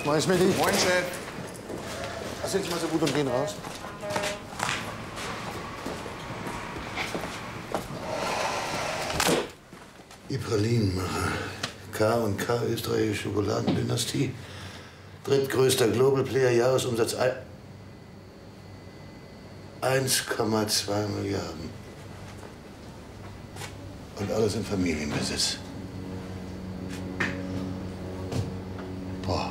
Moin, Schmidti. Moin, Chef. Sind Sie mal so gut und gehen raus? Die Pralinenmacher. K&K, österreichische Schokoladendynastie. Drittgrößter Global Player, Jahresumsatz 1,2 Milliarden. Und alles in Familienbesitz. Boah.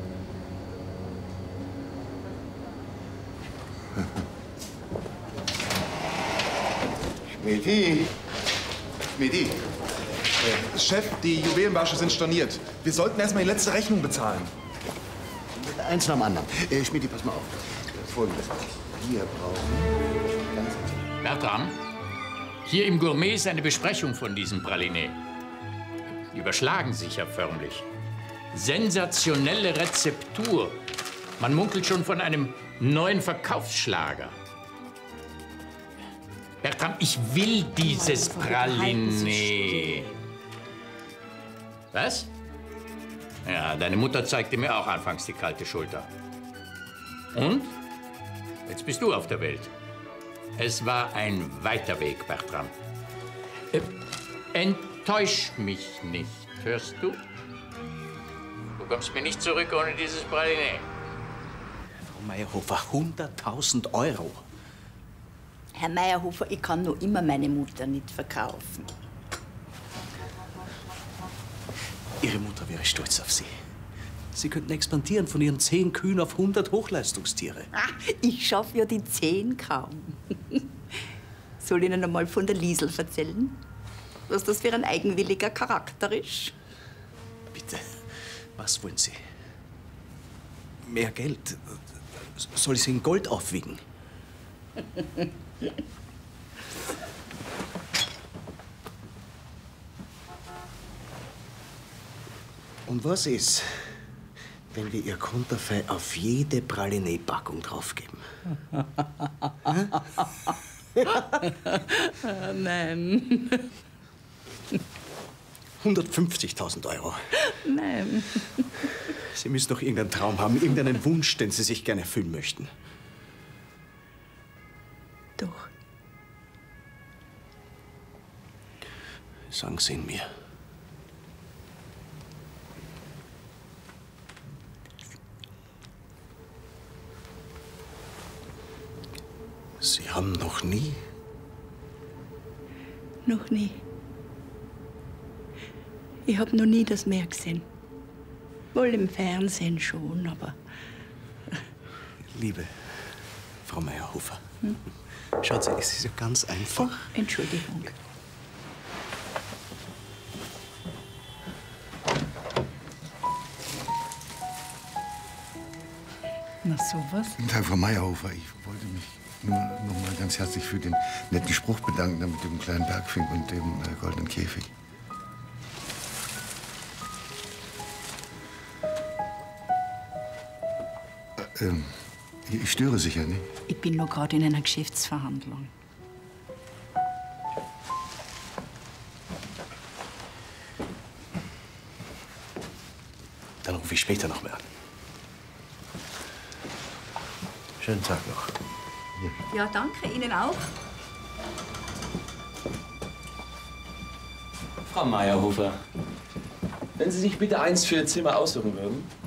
Schmidi. Schmidi. Chef, die Juwelenbarsche sind storniert. Wir sollten erst mal die letzte Rechnung bezahlen. Eins nach dem anderen. Schmidi, pass mal auf. Folgendes. Wir brauchen ganz... Bertram, hier im Gourmet ist eine Besprechung von diesem Praliné. Die überschlagen sich ja förmlich. Sensationelle Rezeptur. Man munkelt schon von einem neuen Verkaufsschlager. Bertram, ich will dieses Praliné. Was? Ja, deine Mutter zeigte mir auch anfangs die kalte Schulter. Und? Jetzt bist du auf der Welt. Es war ein weiter Weg, Bertram. Enttäusch mich nicht, hörst du? Du kommst mir nicht zurück ohne dieses Praliné. Frau Meyerhofer, 100.000 €. Herr Meyerhofer, ich kann noch immer meine Mutter nicht verkaufen. Ihre Mutter wäre stolz auf Sie. Sie könnten expandieren von Ihren 10 Kühen auf 100 Hochleistungstiere. Ah, ich schaffe ja die 10 kaum. Soll ich Ihnen einmal von der Liesel erzählen? Was das für ein eigenwilliger Charakter ist? Bitte, was wollen Sie? Mehr Geld? Soll ich Sie in Gold aufwiegen? Und was ist, wenn wir Ihr Konterfei auf jede Praliné-Packung draufgeben? Nein. 150.000 €. Nein. Sie müssen doch irgendeinen Traum haben, irgendeinen Wunsch, den Sie sich gerne erfüllen möchten. Doch. Sagen Sie ihn mir. Sie haben noch nie? Noch nie. Ich habe noch nie das Meer gesehen. Wohl im Fernsehen schon, aber... Liebe Frau Meyerhofer, schauen Sie, es ist ja ganz einfach. Oh, Entschuldigung. Na, sowas? Guten Tag, Frau Meyerhofer. Ich wollte mich nur noch mal ganz herzlich für den netten Spruch bedanken, mit dem kleinen Bergfink und dem goldenen Käfig. Ich störe sicher nicht. Ich bin noch gerade in einer Geschäftsverhandlung. Dann rufe ich später noch mal an. Schönen Tag noch. Ja, danke. Ihnen auch. Frau Meyerhofer, wenn Sie sich bitte eins für Ihr Zimmer aussuchen würden.